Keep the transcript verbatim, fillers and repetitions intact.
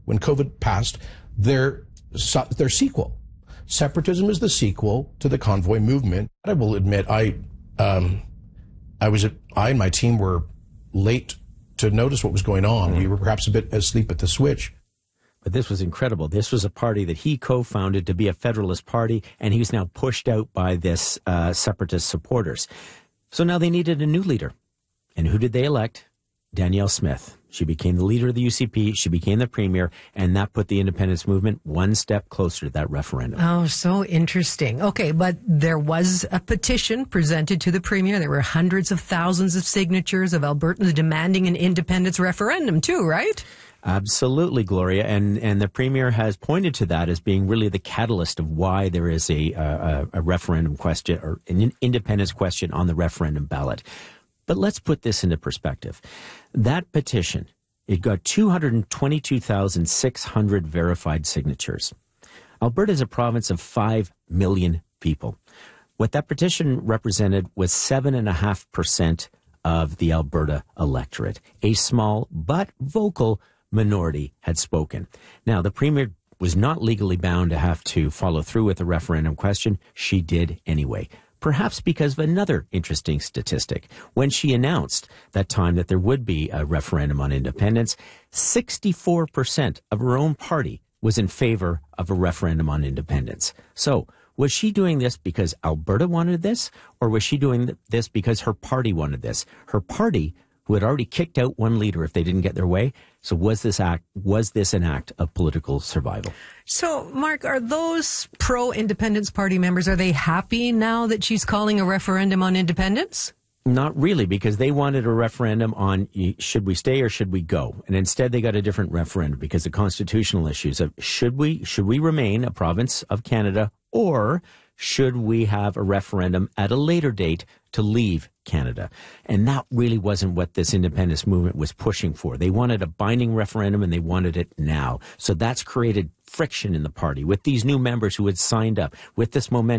when COVID passed, their, their sequel. Separatism is the sequel to the convoy movement. I will admit, I, um, I was, I and my team were late to notice what was going on. Mm-hmm. We were perhaps a bit asleep at the switch. But this was incredible. This was a party that he co-founded to be a Federalist party, and he was now pushed out by this uh, separatist supporters. So now they needed a new leader. And who did they elect? Danielle Smith. She became the leader of the U C P. She became the premier, and that put the independence movement one step closer to that referendum. Oh, so interesting. Okay, but there was a petition presented to the premier. There were hundreds of thousands of signatures of Albertans demanding an independence referendum too, right? Absolutely, Gloria, and and the premier has pointed to that as being really the catalyst of why there is a a, a referendum question or an independence question on the referendum ballot. But let's put this into perspective. That petition, it got two hundred twenty-two thousand six hundred verified signatures. Alberta is a province of five million people. What that petition represented was seven point five percent of the Alberta electorate, a small but vocal minority had spoken. Now, the premier was not legally bound to have to follow through with the referendum question. She did anyway, perhaps because of another interesting statistic. When she announced that time that there would be a referendum on independence, sixty-four percent of her own party was in favor of a referendum on independence. So, was she doing this because Alberta wanted this, or was she doing this because her party wanted this? Her party, who had already kicked out one leader if they didn't get their way. So was this act, was this an act of political survival? So, Mark, are those pro-independence party members, are they happy now that she's calling a referendum on independence? Not really, because they wanted a referendum on should we stay or should we go? And instead they got a different referendum because the constitutional issues of should we, should we remain a province of Canada, or should we have a referendum at a later date to leave Canada? And that really wasn't what this independence movement was pushing for. They wanted a binding referendum, and they wanted it now. So that's created friction in the party with these new members who had signed up, with this momentum.